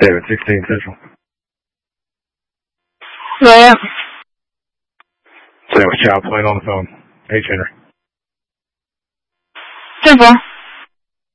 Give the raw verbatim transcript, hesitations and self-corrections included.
David, sixteen Central. Yeah. Sandwich Child playing on the phone. H. Henry. Simple.